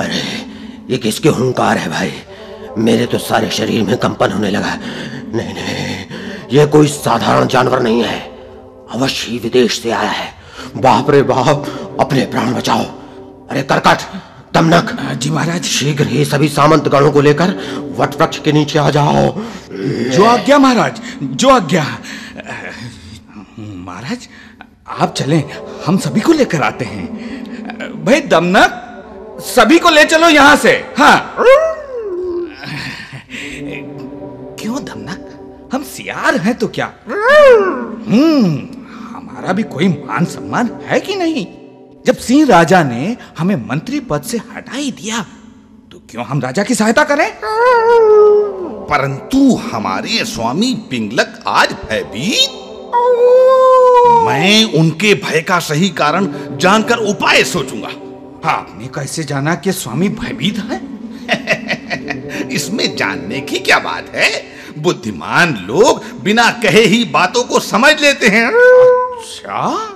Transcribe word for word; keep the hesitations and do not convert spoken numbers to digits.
अरे ये किसके हुंकार है भाई? मेरे तो सारे शरीर में कंपन होने लगा। नहीं नहीं, ये कोई साधारण जानवर नहीं है, अवश्य ही विदेश से आया है। बाप रे बाप, अपने प्राण बचाओ। अरे करकट, दमनक। जी महाराज। शीघ्र ही सभी सामंत गणों को लेकर वट वृक्ष के नीचे आ जाओ। जो आज्ञा महाराज, जो आज्ञा। महाराज आप चलें, हम सभी को लेकर आते हैं। भाई दमनक, सभी को ले चलो यहां से। हाँ। क्यों दमनक, हम सियार हैं तो क्या? हम्म हमारा भी कोई मान सम्मान है कि नहीं? जब सिंह राजा ने हमें मंत्री पद से हटा ही दिया तो क्यों हम राजा की सहायता करें? परंतु हमारे स्वामी पिंगलक आज भयभीत। मैं उनके भय का सही कारण जानकर उपाय सोचूंगा। आपने कैसे जाना कि स्वामी भयभीत है? इसमें जानने की क्या बात है? बुद्धिमान लोग बिना कहे ही बातों को समझ लेते हैं। अच्छा,